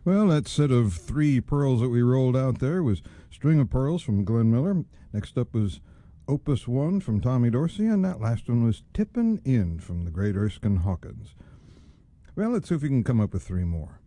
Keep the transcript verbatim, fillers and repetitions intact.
Well, that set of three pearls that we rolled out there was String of Pearls from Glenn Miller. Next up was Opus One from Tommy Dorsey, and that last one was Tippin' In from the great Erskine Hawkins. Well, let's see if we can come up with three more.